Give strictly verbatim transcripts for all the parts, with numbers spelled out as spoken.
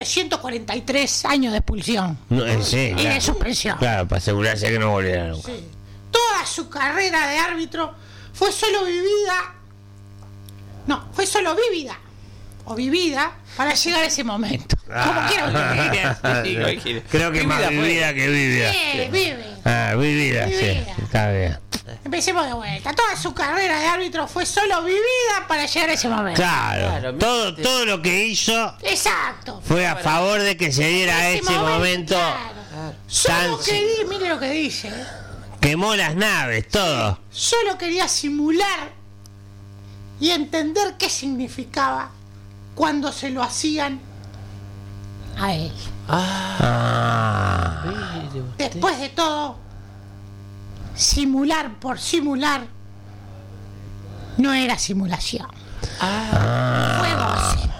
ciento cuarenta y tres años de expulsión. No, eh, sí, y claro. de suspensión. Claro, para asegurarse que no volviera nunca. Sí. Toda su carrera de árbitro fue solo vivida. No, fue solo vivida. O vivida para llegar a ese momento. Como quiera vivir. Creo que más vivida que vivida. Sí, vive. Ah, vivida, Vivida. sí. Está bien. Empecemos de vuelta. Toda su carrera de árbitro fue solo vivida para llegar a ese momento. Claro, Claro, todo, mírate. todo lo que hizo Exacto. fue a favor de que se diera Ese ese momento. claro. Solo tan- quería, mire lo que dice, ¿eh? Quemó las naves, todo. Solo quería simular y entender qué significaba cuando se lo hacían a él. Ah. Mire usted. Después de todo, simular por simular no era simulación. Fue goce.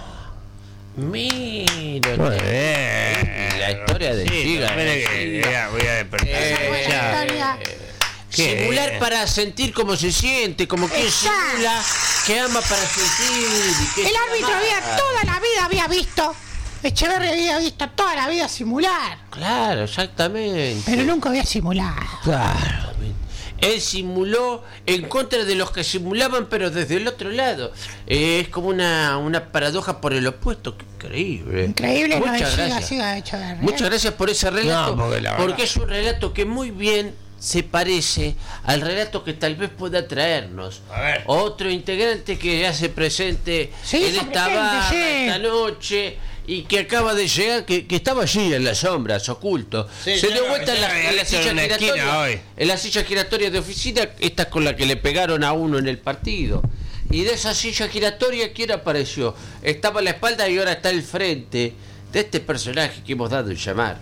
Mire Muy usted. bien. La historia de Sí, Giga. espere que voy a- voy a despertar. Eh, Esa fue la Ya. historia. ¿Qué? Simular para sentir cómo se siente, como que Exacto. simula, que ama para sentir. Y que El se árbitro ama. había toda la vida había visto, Echeverri había visto toda la vida simular, Claro, exactamente. pero nunca había simulado. Claro. Él simuló en contra de los que simulaban, pero desde el otro lado. Eh, es como una, una paradoja por el opuesto. Qué increíble. Increíble, no Muchas siga, gracias. siga Echeverri. ¿eh? Muchas gracias por ese relato. No, porque la verdad- porque es un relato que muy bien se parece al relato que tal vez pueda traernos A ver. otro integrante que hace presente Sí, en está esta presente, barra sí. esta noche y que acaba de llegar, que, que estaba allí en las sombras, oculto. Sí, se yo dio lo- vuelta en yo la, lo había en la visto silla en una esquina giratoria. hoy. En la silla giratoria de oficina, esta con la que le pegaron a uno en el partido. Y de esa silla giratoria, ¿quién apareció? Estaba a la espalda y ahora está al frente de este personaje que hemos dado en llamar.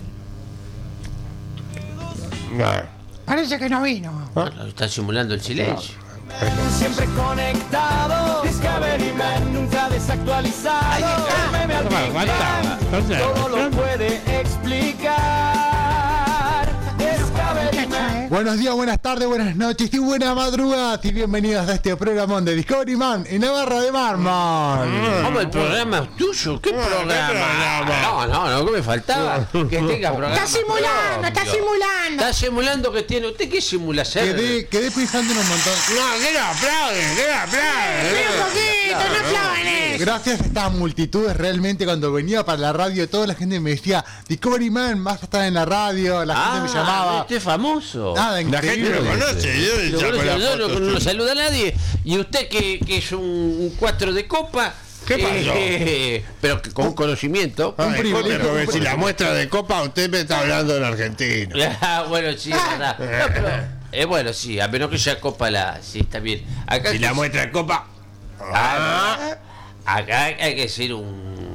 No. Parece que no vino. Bueno, está simulando el silencio. Siempre conectado, Discovery Man nunca desactualizado. El meme al Big Bang, todo lo puede explicar. Discovery Man. ¿eh? Buenos días, buenas tardes, buenas noches y buenas madrugadas y bienvenidos a este programa de Discovery Man en Navarra de Mármol. ¿Cómo el programa es tuyo? ¿Qué programa? No, no, no, ¿qué me faltaba? Que tenga programa. Está simulando, está propio. simulando. Está simulando que tiene. ¿Usted qué simula hacer? Quedé, quedé pensando en un montón. No, que lo aplauden, que lo aplauden. Mira un poquito, no aplaudan eso. Gracias a estas multitudes, realmente cuando venía para la radio, toda la gente me decía, Discovery Man, vas a estar en la radio, la gente me llamaba. Usted es famoso. Nada, La gente increíble. lo conoce. Yo le Lo saco conoce, la yo no, foto. no saluda a nadie. Y usted que, que es un, un cuatro de copa. ¿Qué pasó? eh, pero que con conocimiento. Ay, Un privilegio, Jorge, porque un si la privilegio. muestra de copa, usted me está hablando en argentino. Ah, bueno, sí, es verdad. No, pero, eh, bueno, sí, a menos que sea copa la. Sí, está bien. Acá, Si la muestra de copa. Ah, acá hay que ser un.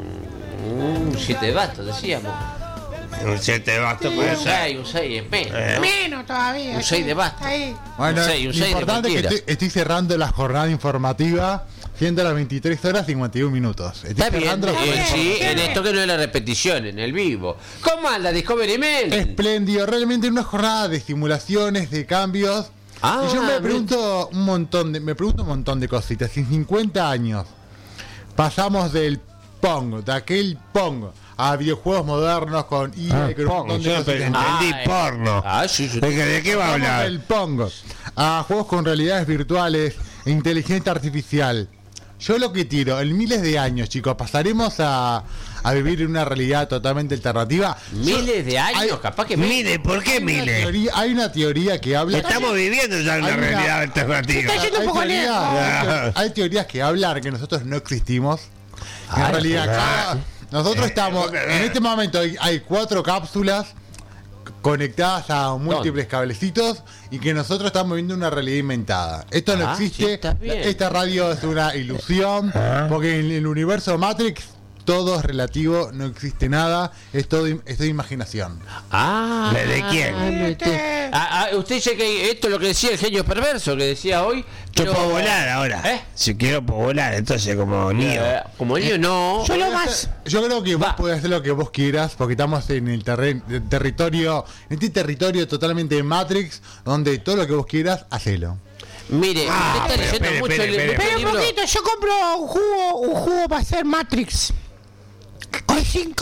Un siete de bastos, decíamos. Un siete bastos Un puede ser. seis, un seis es menos. Eh. ¿no? Menos todavía. Un seis de basta. Ahí. Bueno, Un seis, un lo seis de importante es que cualquiera. estoy, estoy cerrando la jornada informativa, siendo las veintitrés horas cincuenta y un minutos. Estoy Está bien, cerrando la eh, jornada sí, informativa. en esto que no es la repetición, en el vivo. ¿Cómo anda Discovery Man? Espléndido, realmente una jornada de simulaciones, de cambios. Ah, y yo me mira. pregunto un montón de, me pregunto un montón de cositas. En cincuenta años pasamos del Pong, de aquel Pong, a videojuegos modernos con I A Ah, y con un Pong, montón de yo cosas. entendí Ah, eh. porno. Ah, sí, sí. ¿De qué, de qué va a Pasamos hablar? del Pong a juegos con realidades virtuales e inteligencia artificial. Yo lo que tiro, en miles de años, chicos, pasaremos a, a vivir en una realidad totalmente alternativa. Miles de años, Hay- capaz que me... Mire, ¿por qué Hay una mire? teoría- hay una teoría que habla... Estamos viviendo ya en una Hay una- realidad alternativa. Se está yendo un hay, poco teoría- lejos. hay teo- hay teorías que hablan que nosotros no existimos. Que en Ay, realidad, ah. cada- nosotros estamos. En este momento hay, hay cuatro cápsulas conectadas a múltiples cablecitos y que nosotros estamos viendo una realidad inventada. Esto no Ah, sí, existe. está bien. Esta radio es una ilusión. Porque en el universo Matrix todo es relativo, no existe nada. Es todo, im- es todo imaginación. Ah, ¿De- de quién? ah, usted, ah, ah, usted dice que esto es lo que decía el genio perverso, que decía hoy. Yo pero- puedo volar ahora. ¿Eh? Si quiero puedo volar, entonces como niño. Eh, como niño no. Yo lo más. Yo creo que vos Va. podés hacer lo que vos quieras, porque estamos en el terren- el territorio, en este territorio totalmente de Matrix, donde todo lo que vos quieras, hacelo. Mire, Ah, usted está pero leyendo espere, mucho espere, el, espere. mucho Pero un libro. poquito, yo compro un jugo, un jugo para hacer Matrix. Con cinco